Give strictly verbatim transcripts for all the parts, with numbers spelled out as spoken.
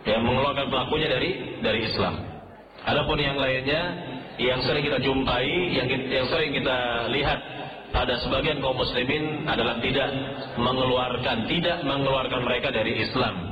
yang mengeluarkan pelakunya dari dari Islam. Adapun yang lainnya yang sering kita jumpai, yang yang sering kita lihat pada sebagian kaum muslimin adalah tidak mengeluarkan, tidak mengeluarkan mereka dari Islam.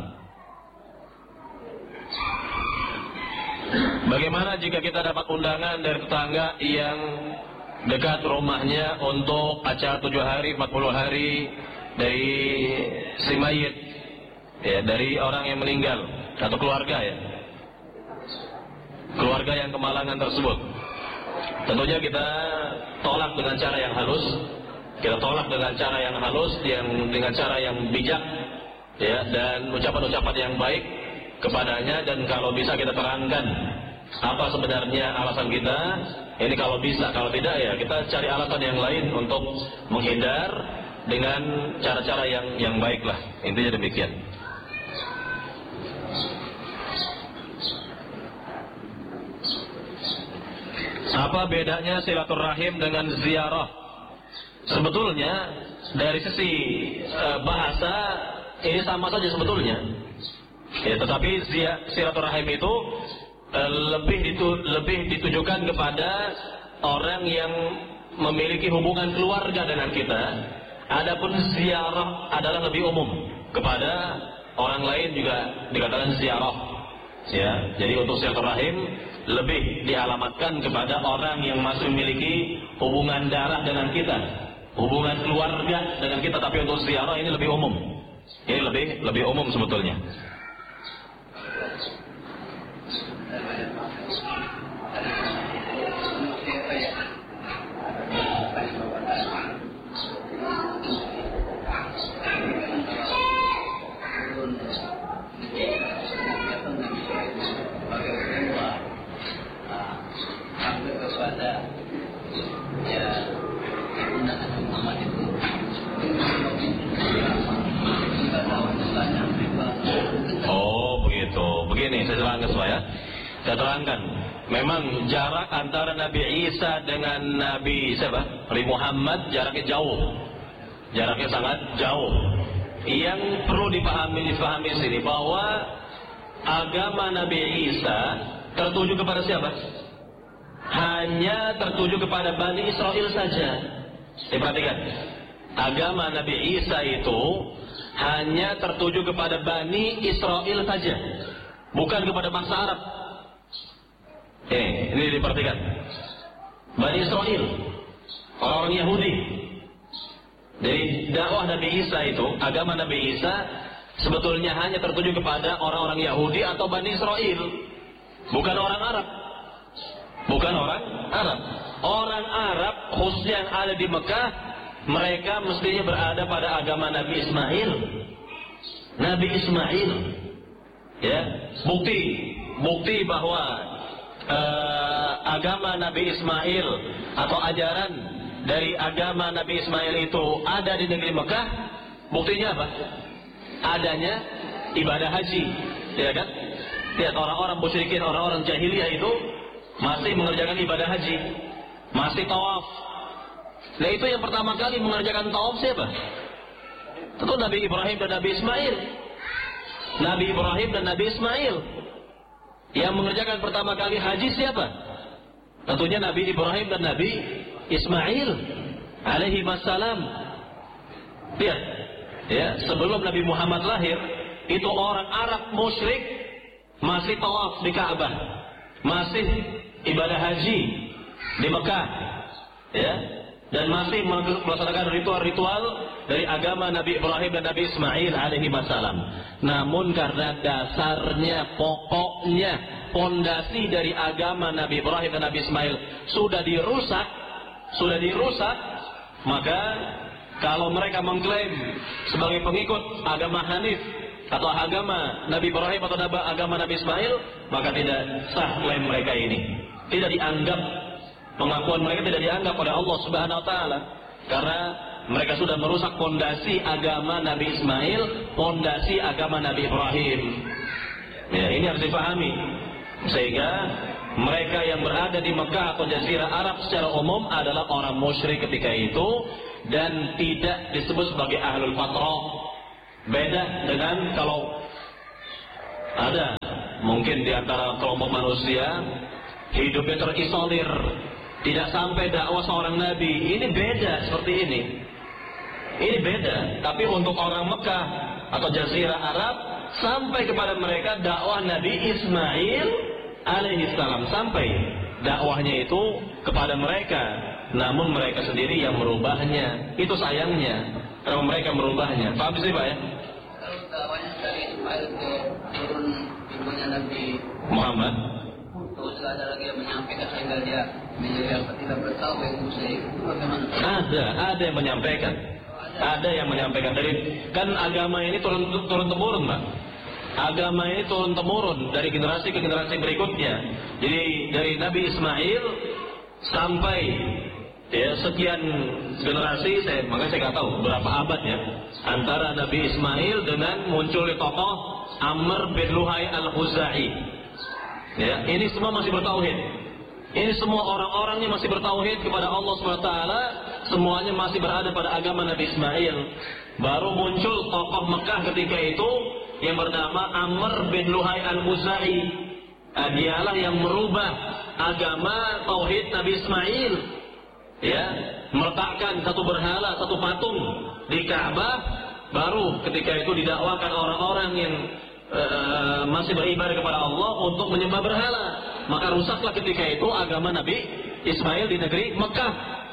Bagaimana jika kita dapat undangan dari tetangga yang dekat rumahnya untuk acara tujuh hari, empat puluh hari dari si mayit, ya, dari orang yang meninggal atau keluarga, ya, keluarga yang kemalangan tersebut. Tentunya kita tolak dengan cara yang halus, kita tolak dengan cara yang halus, yang dengan cara yang bijak, ya, dan ucapan-ucapan yang baik kepadanya. Dan kalau bisa kita terangkan apa sebenarnya alasan kita. Ini kalau bisa, kalau tidak ya kita cari alasan yang lain untuk menghindar dengan cara-cara yang yang baik lah. Intinya demikian. Apa bedanya silaturahim dengan ziarah? Sebetulnya dari sisi e, bahasa ini sama saja sebetulnya. Ya, tetapi silaturahim itu e, lebih ditu, lebih ditujukan kepada orang yang memiliki hubungan keluarga dengan kita. Adapun ziarah adalah lebih umum, kepada orang lain juga dikatakan ziarah. Ya, jadi untuk silaturahim lebih dialamatkan kepada orang yang masih memiliki hubungan darah dengan kita, hubungan keluarga dengan kita. Tapi untuk ziarah ini lebih umum. Ini lebih lebih umum sebetulnya. Oh begitu, begini saya terangkan ya. Saya terangkan, memang jarak antara Nabi Isa dengan Nabi siapa? Nabi Muhammad jaraknya jauh, jaraknya sangat jauh. Yang perlu dipahami dipahami sini bahwa agama Nabi Isa tertuju kepada siapa? Hanya tertuju kepada Bani Israel saja. Diperhatikan, agama Nabi Isa itu hanya tertuju kepada Bani Israel saja, bukan kepada bangsa Arab. Eh, ini diperhatikan. Bani Israel, orang-orang Yahudi. Jadi dakwah Nabi Isa itu, agama Nabi Isa sebetulnya hanya tertuju kepada orang-orang Yahudi atau Bani Israel, bukan orang Arab. Bukan orang Arab. Orang Arab khususnya yang ada di Mekah, mereka mestinya berada pada agama Nabi Ismail. Nabi Ismail, ya, bukti, bukti bahwa uh, agama Nabi Ismail atau ajaran dari agama Nabi Ismail itu ada di negeri Mekah. Buktinya apa? Adanya ibadah haji, ya kan? Lihat orang-orang musyrikin, orang-orang jahiliyah itu masih mengerjakan ibadah haji, masih tawaf. Nah itu yang pertama kali mengerjakan tawaf siapa? Tentu Nabi Ibrahim dan Nabi Ismail. Nabi Ibrahim dan Nabi Ismail. Yang mengerjakan pertama kali haji siapa? Tentunya Nabi Ibrahim dan Nabi Ismail alaihi wassalam. Lihat, ya, sebelum Nabi Muhammad lahir, itu orang Arab musyrik masih tawaf di Ka'bah, masih ibadah haji di Mekah, ya, dan masih melaksanakan ritual-ritual dari agama Nabi Ibrahim dan Nabi Ismail alaihi wassalam. Namun karena dasarnya, pokoknya, pondasi dari agama Nabi Ibrahim dan Nabi Ismail sudah dirusak, sudah dirusak, maka kalau mereka mengklaim sebagai pengikut agama Hanif atau agama Nabi Ibrahim atau agama Nabi Ismail, maka tidak sah klaim mereka ini. Tidak dianggap, pengakuan mereka tidak dianggap oleh Allah Subhanahu wa taala, karena mereka sudah merusak pondasi agama Nabi Ismail, pondasi agama Nabi Ibrahim. Ya, ini harus dipahami. Sehingga mereka yang berada di Mekah atau Jazirah Arab secara umum adalah orang musyrik ketika itu dan tidak disebut sebagai ahlul fatrah. Beda dengan kalau ada mungkin di antara kelompok manusia hidupnya terisolir, tidak sampai dakwah seorang nabi. Ini beda seperti ini. Ini beda. Tapi untuk orang Mekah atau Jazirah Arab, sampai kepada mereka dakwah Nabi Ismail alaihissalam, sampai dakwahnya itu kepada mereka. Namun mereka sendiri yang merubahnya. Itu sayangnya, kalau mereka merubahnya. Paham sih Pak ya? Kalau dakwahnya dari Ismail ke turun ibunya Nabi Muhammad, terus ada lagi yang menyampaikan sehingga dia menjadi apa tidak bertahu yang muslim, bagaimana? Ada, ada yang menyampaikan. Ada yang menyampaikan. Dari kan agama ini turun turun temurun, Pak. Agama ini turun temurun dari generasi ke generasi berikutnya. Jadi dari Nabi Ismail sampai ya sekian generasi, saya makanya saya nggak tahu berapa abad ya, antara Nabi Ismail dengan munculnya tokoh Amr bin Luhai al-Khuzai. Ya, ini semua masih bertauhid. Ini semua orang-orangnya masih bertauhid kepada Allah subhanahu wa taala, semuanya masih berada pada agama Nabi Ismail. Baru muncul tokoh Mekah ketika itu yang bernama Amr bin Luhai al-Khuzai. Nah, dialah yang merubah agama tauhid Nabi Ismail. Ya, meletakkan satu berhala, satu patung di Ka'bah. Baru ketika itu didakwakan orang-orang yang uh, masih beribadah kepada Allah untuk menyembah berhala. Maka rusaklah ketika itu agama Nabi Ismail di negeri Mekah.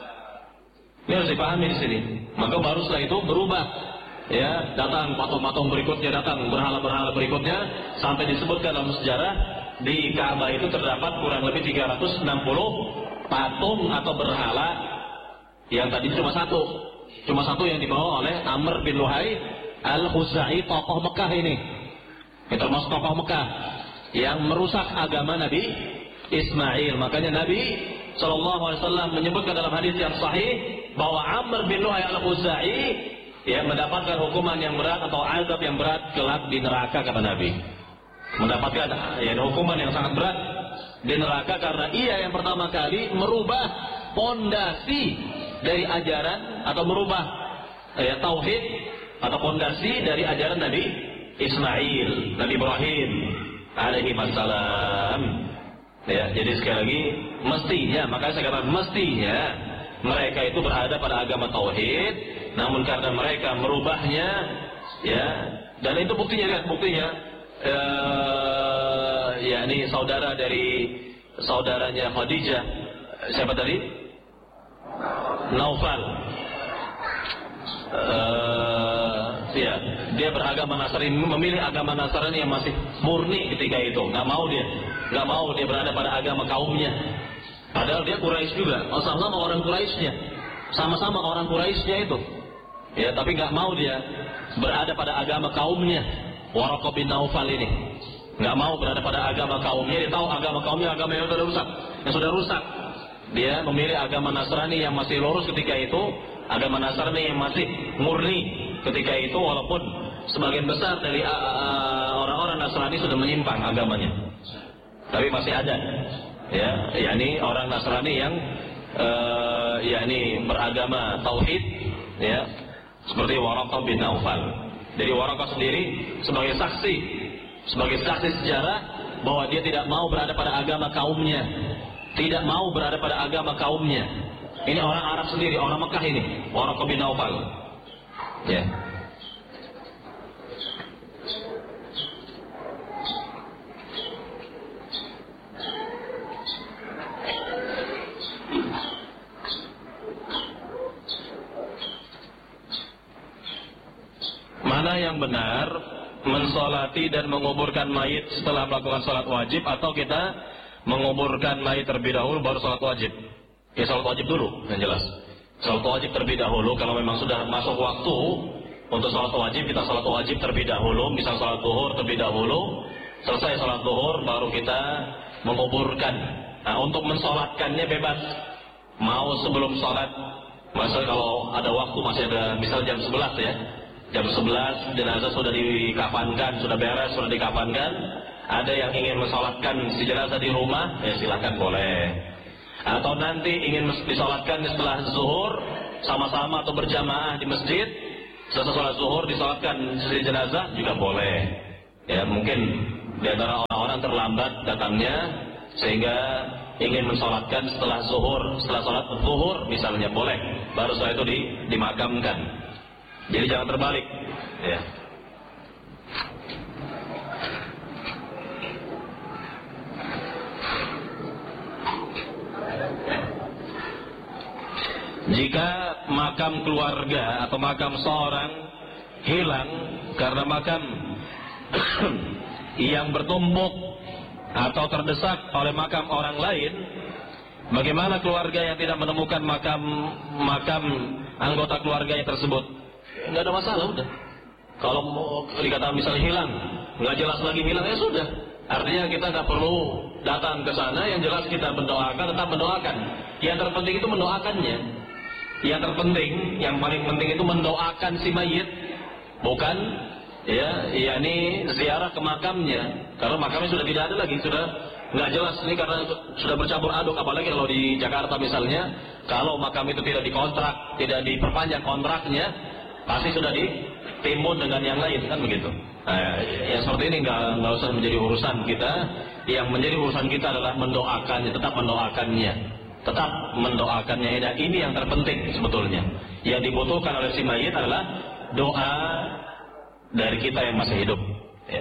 Ini harus dipahami di sini. Maka baru setelah itu berubah. Ya, datang patung-patung berikutnya, datang berhala-berhala berikutnya, sampai disebutkan dalam sejarah di Ka'bah itu terdapat kurang lebih tiga ratus enam puluh patung atau berhala, yang tadi cuma satu, cuma satu yang dibawa oleh Amr bin Luhai al-Khuzai, tokoh Mekah ini. Itu termasuk tokoh Mekah yang merusak agama Nabi Ismail. Makanya Nabi shallallahu alaihi wasallam menyebutkan dalam hadis yang sahih bahwa Amr bin Luhai al-Khuzai ya mendapatkan hukuman yang berat atau azab yang berat kelak di neraka, kata Nabi. Mendapatkan ya hukuman yang sangat berat di neraka karena ia yang pertama kali merubah pondasi dari ajaran atau merubah ya tauhid atau pondasi dari ajaran Nabi Ismail, Nabi Ibrahim alaihi wassalam. Ya, jadi sekali lagi mestinya, makanya saya katakan mestinya mereka itu berada pada agama tauhid, namun karena mereka merubahnya, ya, dan itu buktinya, lihat buktinya, eh, ya ini saudara dari saudaranya Khadijah, siapa tadi? Naufal. Uh, ya, dia beragama Nasrani, memilih agama Nasrani yang masih murni ketika itu. Nggak mau dia, nggak mau dia berada pada agama kaumnya. Padahal dia Quraisy juga, sama-sama orang Quraisynya, sama-sama orang Quraisynya itu. Ya, tapi nggak mau dia berada pada agama kaumnya. Waraqah bin Naufal ini nggak mau berada pada agama kaumnya. Dia tahu agama kaumnya agama yang sudah rusak, yang sudah rusak. Dia memilih agama Nasrani yang masih lurus ketika itu. Agama Nasrani yang masih murni ketika itu, walaupun sebagian besar dari uh, orang-orang Nasrani sudah menyimpang agamanya, tapi masih ada, ya, yakni orang Nasrani yang, uh, yakni beragama tauhid, ya, seperti Waraqah bin Naufal. Jadi Waraqah sendiri sebagai saksi, sebagai saksi sejarah bahwa dia tidak mau berada pada agama kaumnya, tidak mau berada pada agama kaumnya. Ini orang Arab sendiri, orang Mekah ini, Waraqah bin Naufal. Ya. Mana yang benar, mensolati dan menguburkan mayit setelah melakukan sholat wajib, atau kita menguburkan mayit terlebih dahulu baru sholat wajib? Ya, salat wajib dulu, yang jelas. Salat wajib terlebih dahulu. Kalau memang sudah masuk waktu untuk salat wajib, kita salat wajib terlebih dahulu. Misal salat zuhur terlebih dahulu, selesai salat zuhur baru kita menguburkan. Nah, untuk mensolatkannya bebas. Mau sebelum salat, misal kalau ada waktu masih ada, misal jam sebelas ya, jam sebelas jenazah sudah dikafankan, sudah beres, sudah dikafankan. Ada yang ingin mensolatkan si jenazah di rumah, ya silakan, boleh. Atau nanti ingin disolatkan setelah zuhur sama-sama atau berjamaah di masjid, setelah sholat zuhur disolatkan si jenazah juga boleh. Ya, mungkin di antara orang-orang datang terlambat datangnya sehingga ingin mensolatkan setelah zuhur, setelah sholat zuhur misalnya boleh, baru setelah itu di, dimakamkan. Jadi jangan terbalik, ya. Jika makam keluarga atau makam seorang hilang karena makam yang bertumpuk atau terdesak oleh makam orang lain, bagaimana keluarga yang tidak menemukan makam makam anggota keluarganya tersebut? Nggak ada masalah, udah. Kalau dikatakan misalnya hilang, nggak jelas lagi hilang, ya sudah. Artinya kita nggak perlu datang ke sana, yang jelas kita mendoakan, tetap mendoakan. Yang terpenting itu mendoakannya. Yang terpenting, yang paling penting itu mendoakan si mayit, bukan ya, yakni ziarah ke makamnya. Karena makamnya sudah tidak ada lagi, sudah nggak jelas ini karena sudah bercampur aduk. Apalagi kalau di Jakarta misalnya, kalau makam itu tidak dikontrak, tidak diperpanjang kontraknya, pasti sudah ditimbun dengan yang lain, kan begitu. Nah, yang seperti ini nggak nggak usah menjadi urusan kita. Yang menjadi urusan kita adalah mendoakannya, tetap mendoakannya, tetap mendoakannya. Dan ini yang terpenting sebetulnya. Yang dibutuhkan oleh si mayit adalah doa dari kita yang masih hidup. Ya.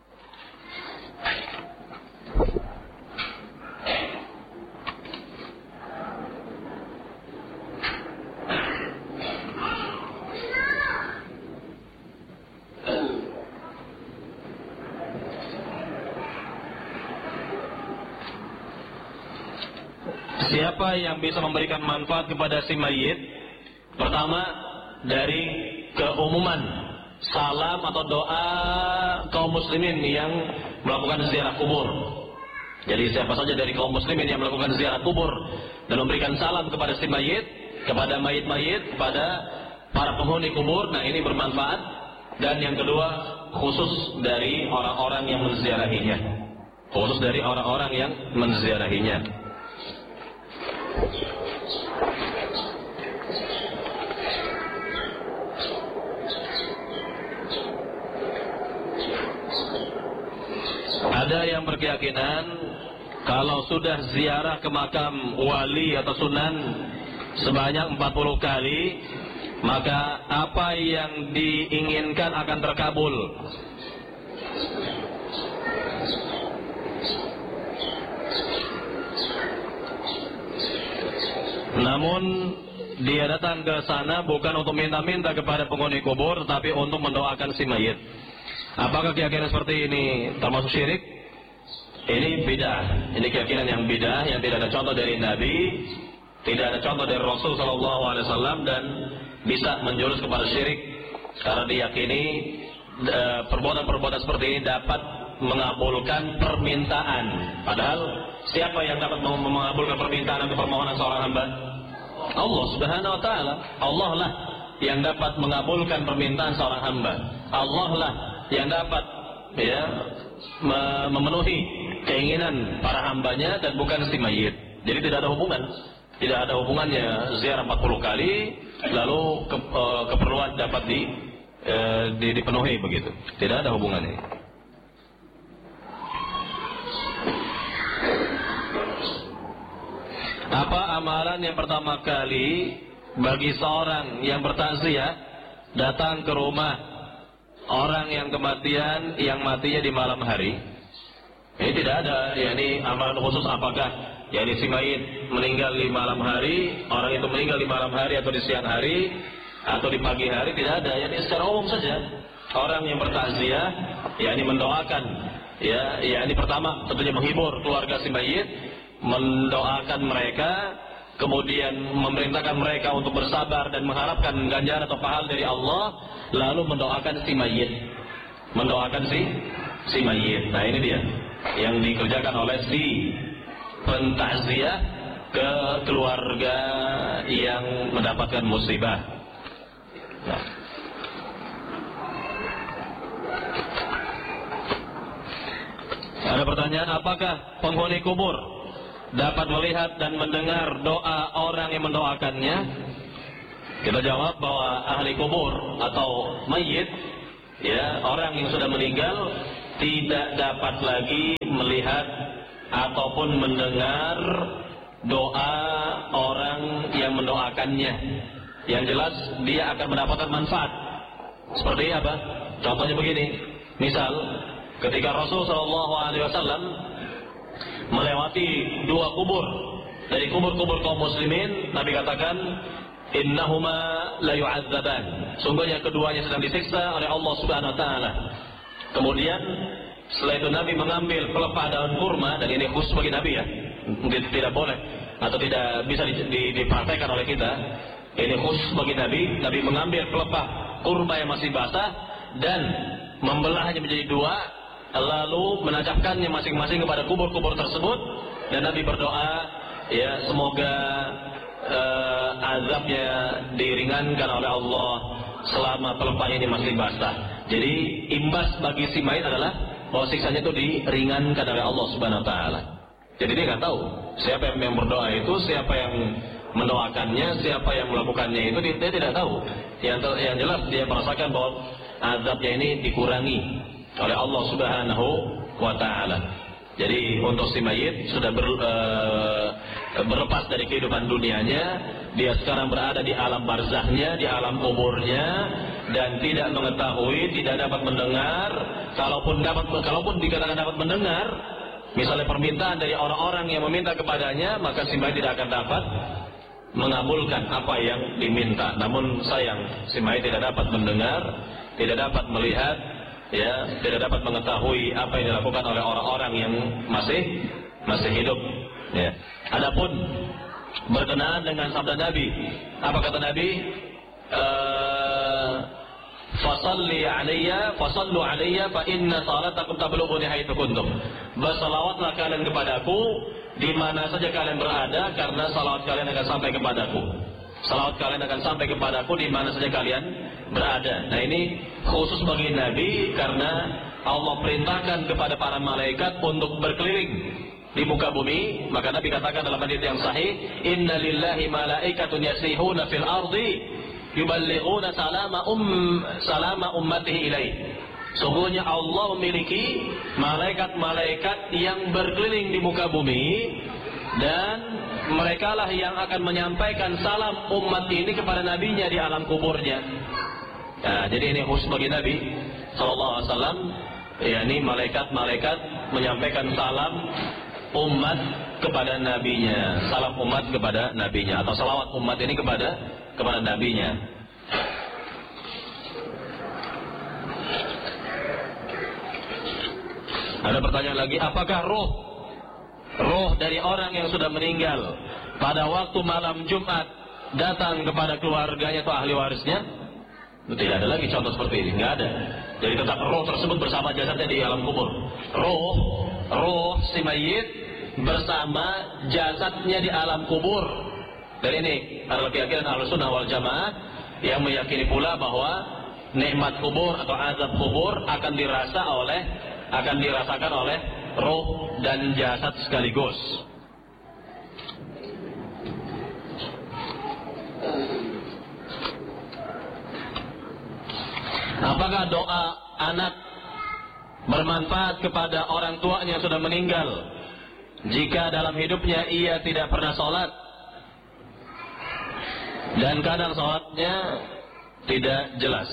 Siapa yang bisa memberikan manfaat kepada si mayit? Pertama, dari keumuman salam atau doa kaum muslimin yang melakukan ziarah kubur. Jadi siapa saja dari kaum muslimin yang melakukan ziarah kubur dan memberikan salam kepada si mayit, kepada mayit-mayit, kepada para penghuni kubur, nah ini bermanfaat. Dan yang kedua, khusus dari orang-orang yang menziarahinya. Khusus dari orang-orang yang menziarahinya. Ada yang berkeyakinan kalau sudah ziarah ke makam wali atau sunan sebanyak empat puluh kali, maka apa yang diinginkan akan terkabul. Namun dia datang ke sana bukan untuk minta-minta kepada penghuni kubur, tetapi untuk mendoakan si mayit. Apakah keyakinan seperti ini termasuk syirik? Ini bid'ah. Ini keyakinan yang bid'ah, yang tidak ada contoh dari Nabi, tidak ada contoh dari Rasul Sallallahu Alaihi Wasallam, dan bisa menjurus kepada syirik. Karena diyakini perbuatan-perbuatan seperti ini dapat mengabulkan permintaan. Padahal siapa yang dapat mengabulkan permintaan atau permohonan seorang hamba? Allah Subhanahu Wa Taala. Allah lah yang dapat mengabulkan permintaan seorang hamba. Allah lah yang dapat ya memenuhi keinginan para hambanya dan bukan si mayit. Jadi tidak ada hubungan, tidak ada hubungannya ziarah empat puluh kali lalu ke, e, keperluan dapat di, e, di dipenuhi begitu. Tidak ada hubungannya. Apa amalan yang pertama kali bagi seorang yang bertakziah datang ke rumah orang yang kematian, yang matinya di malam hari? Ini tidak ada, yakni amalan khusus apakah yakni si mayit meninggal di malam hari, orang itu meninggal di malam hari atau di siang hari atau di pagi hari, tidak ada. Yakni secara umum saja orang yang bertakziah yakni mendoakan, ya, yakni pertama tentunya menghibur keluarga si mayit, mendoakan mereka, kemudian memerintahkan mereka untuk bersabar dan mengharapkan ganjaran atau pahala dari Allah, lalu mendoakan si mayit, mendoakan si si mayit. Nah ini dia yang dikerjakan oleh si pentakziah ke keluarga yang mendapatkan musibah. Nah. Ada pertanyaan, apakah penghuni kubur dapat melihat dan mendengar doa orang yang mendoakannya? Kita jawab bahwa ahli kubur atau mayit, ya, orang yang sudah meninggal tidak dapat lagi melihat ataupun mendengar doa orang yang mendoakannya. Yang jelas dia akan mendapatkan manfaat. Seperti apa? Contohnya begini. Misal ketika Rasul Shallallahu Alaihi Wasallam melewati dua kubur dari kubur-kubur kaum muslimin, Nabi katakan, innahuma la yu'adzaban. Sungguhnya keduanya sedang disiksa oleh Allah Subhanahu Wa Taala. Kemudian setelah itu Nabi mengambil pelepah daun kurma, dan ini khusus bagi Nabi ya, mungkin tidak boleh atau tidak bisa dipraktekkan oleh kita. Ini khusus bagi Nabi. Nabi mengambil pelepah kurma yang masih basah dan membelahnya menjadi dua, lalu menancapkannya masing-masing kepada kubur-kubur tersebut, dan Nabi berdoa, ya semoga uh, azabnya diringankan oleh Allah selama pelepahnya ini masih basah. Jadi imbas bagi si mayit adalah bahwa siksanya itu diringankan oleh Allah Subhanahu Wa Taala. Jadi dia nggak tahu siapa yang berdoa itu, siapa yang mendoakannya, siapa yang melakukannya itu, dia, dia tidak tahu. Yang, yang jelas dia merasakan bahwa azabnya ini dikurangi oleh Allah Subhanahu Wa Taala. Jadi untuk si mayit sudah ber, uh, berlepas dari kehidupan dunianya, dia sekarang berada di alam barzahnya, di alam kuburnya, dan tidak mengetahui, tidak dapat mendengar. Kalaupun dapat, kalaupun dikatakan dapat mendengar, misalnya permintaan dari orang-orang yang meminta kepadanya, maka si mayit tidak akan dapat mengabulkan apa yang diminta. Namun sayang, si mayit tidak dapat mendengar, tidak dapat melihat, ya, tidak dapat mengetahui apa yang dilakukan oleh orang-orang yang masih masih hidup. Ya. Adapun berkenaan dengan sabda Nabi, apa kata Nabi? Uh, Fasalli alayya, fasallu alayya, fa inna salatakum tablughuni haitsu kuntum. Bersalawatlah kalian kepadaku di mana saja kalian berada, karena salawat kalian akan sampai kepadaku. Salawat kalian akan sampai kepadaku di mana saja kalian berada. Nah ini khusus bagi Nabi, karena Allah perintahkan kepada para malaikat untuk berkeliling di muka bumi. Maka Nabi katakan dalam hadits yang sahih, Inna lillahi malaikatun yasihuna fil ardi yuballighuna salama um salama ummatihi ilaih. Sungguhnya Allah memiliki malaikat-malaikat yang berkeliling di muka bumi, dan merekalah yang akan menyampaikan salam umat ini kepada nabinya di alam kuburnya. Nah, jadi ini khusus bagi Nabi Sallallahu Alaihi Wasallam, yakni malaikat-malaikat menyampaikan salam umat kepada nabinya, salam umat kepada nabinya, atau salawat umat ini kepada kepada nabinya. Ada pertanyaan lagi, apakah roh roh dari orang yang sudah meninggal pada waktu malam Jumat datang kepada keluarganya atau ahli warisnya? Tidak ada lagi contoh seperti ini, nggak ada. Jadi tetap roh tersebut bersama jasadnya di alam kubur. Roh roh si mayit bersama jasadnya di alam kubur. Dan ini adalah keyakinan Ahlussunnah wal Jamaah yang meyakini pula bahwa nikmat kubur atau azab kubur akan dirasa oleh akan dirasakan oleh roh dan jasad sekaligus. Apakah doa anak bermanfaat kepada orang tuanya yang sudah meninggal jika dalam hidupnya ia tidak pernah sholat dan kadang sholatnya tidak jelas?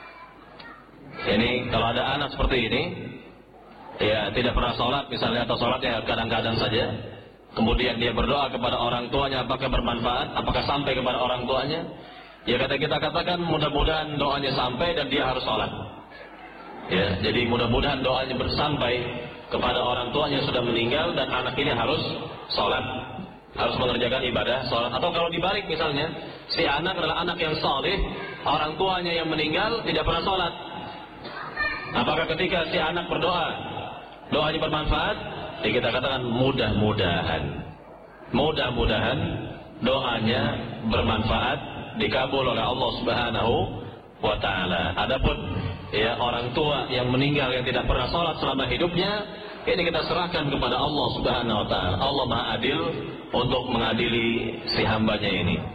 Ini kalau ada anak seperti ini, ya tidak pernah sholat misalnya, atau sholatnya kadang-kadang saja, kemudian dia berdoa kepada orang tuanya, apakah bermanfaat, apakah sampai kepada orang tuanya? Ya kata kita katakan mudah-mudahan doanya sampai dan dia harus sholat. Ya, jadi mudah-mudahan doanya bersampai kepada orang tuanya yang sudah meninggal, dan anak ini harus sholat, harus mengerjakan ibadah sholat. Atau kalau dibalik misalnya, si anak adalah anak yang saleh, orang tuanya yang meninggal tidak pernah sholat. Apakah ketika si anak berdoa, doanya bermanfaat? Ya kita katakan mudah-mudahan, mudah-mudahan doanya bermanfaat, dikabul oleh Allah Subhanahu wa Ta'ala. Adapun ya orang tua yang meninggal yang tidak pernah sholat selama hidupnya, ini kita serahkan kepada Allah Subhanahu wa Ta'ala. Allah Maha Adil untuk mengadili si hambanya ini.